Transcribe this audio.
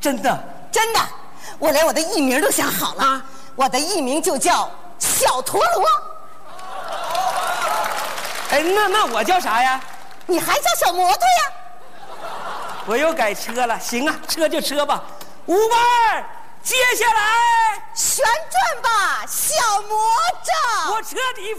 真的？ 真的，我连我的艺名都想好了啊！我的艺名就叫小陀螺。 哎，那我叫啥呀？ 你还叫小摩托呀？ 我又改车了。行啊，车就车吧。5班，接下来旋转吧，小魔杖。 我彻底